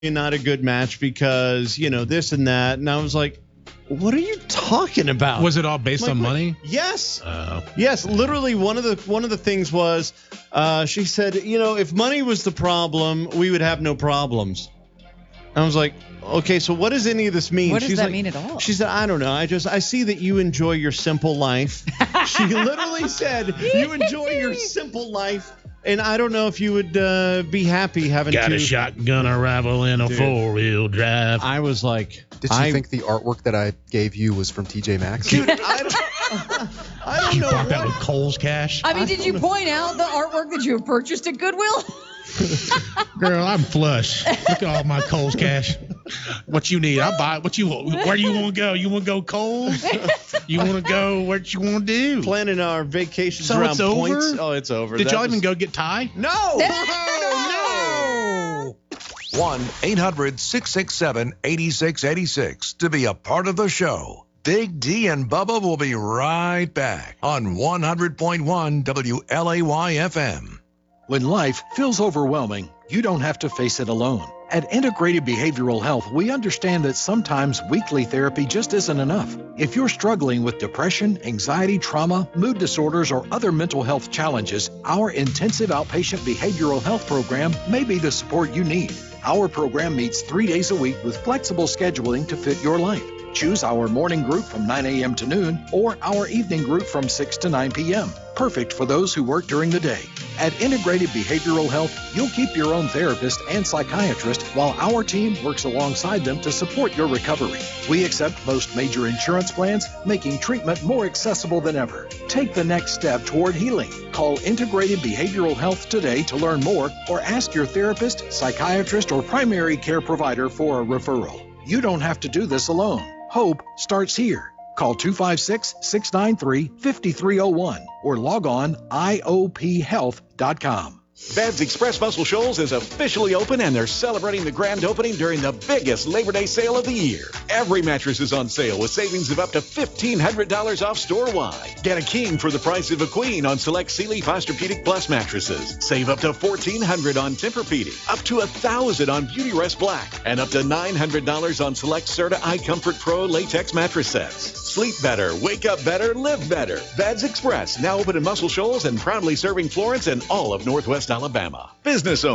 not a good match because, this and that. And I was like, what are you talking about? Was it all based on money? Yes. Yes. Literally, one of the things was she said, if money was the problem, we would have no problems. I was like, okay, so what does any of this mean? What does that mean at all? She said, I don't know. I see that you enjoy your simple life. She literally said, you enjoy your simple life. And I don't know if you would be happy having Got a shotgun arrival in a four-wheel drive. I was like... Did you think the artwork that I gave you was from TJ Maxx? Dude, I don't know. You bought that with Kohl's cash? I mean, did you point out the artwork that you have purchased at Goodwill? Girl, I'm flush. Look at all my Kohl's cash. What you need, I'll buy it. Where do you want to go? You want to go Kohl's? You want to go what you want to do? Planning our vacations so around it's over? points. Oh, it's over. Did y'all even go get Thai? No. No. 1-800-667-8686 to be a part of the show. Big D and Bubba will be right back on 100.1 WLAY-FM. When life feels overwhelming, you don't have to face it alone. At Integrated Behavioral Health, we understand that sometimes weekly therapy just isn't enough. If you're struggling with depression, anxiety, trauma, mood disorders, or other mental health challenges, our intensive outpatient behavioral health program may be the support you need. Our program meets 3 days a week with flexible scheduling to fit your life. Choose our morning group from 9 a.m. to noon or our evening group from 6 to 9 p.m. Perfect for those who work during the day. At Integrated Behavioral Health, you'll keep your own therapist and psychiatrist while our team works alongside them to support your recovery. We accept most major insurance plans, making treatment more accessible than ever. Take the next step toward healing. Call Integrated Behavioral Health today to learn more or ask your therapist, psychiatrist, or primary care provider for a referral. You don't have to do this alone. Hope starts here. Call 256-693-5301 or log on iophealth.com. Beds Express Muscle Shoals is officially open, and they're celebrating the grand opening during the biggest Labor Day sale of the year. Every mattress is on sale with savings of up to $1,500 off store-wide. Get a king for the price of a queen on select Sealy Posturepedic Plus mattresses. Save up to $1,400 on Tempur-Pedic, up to $1,000 on Beautyrest Black, and up to $900 on select Serta iComfort Pro latex mattress sets. Sleep better, wake up better, live better. Beds Express, now open in Muscle Shoals and proudly serving Florence and all of Northwest Alabama. Business owners.